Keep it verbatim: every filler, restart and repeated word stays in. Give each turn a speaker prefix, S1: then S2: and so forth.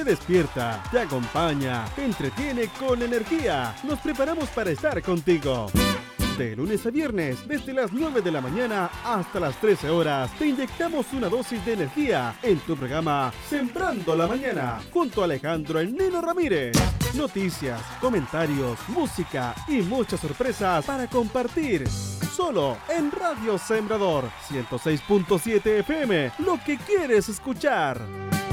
S1: despierta, te acompaña, te entretiene con energía. Nos preparamos para estar contigo. De lunes a viernes, desde las nueve de la mañana hasta las trece horas, te inyectamos una dosis de energía en tu programa Sembrando la Mañana, junto a Alejandro El Neno Ramírez. Noticias, comentarios, música y muchas sorpresas para compartir. Solo en Radio Sembrador ciento seis punto siete F M, lo que quieres escuchar.